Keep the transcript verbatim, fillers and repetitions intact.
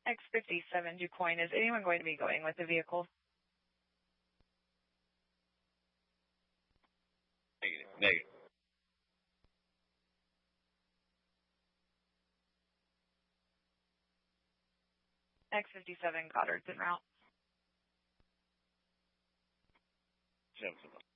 X fifty-seven DuQuoin, is anyone going to be going with the vehicle? Negative. Negative. X fifty-seven Goddard's en route. Gentlemen.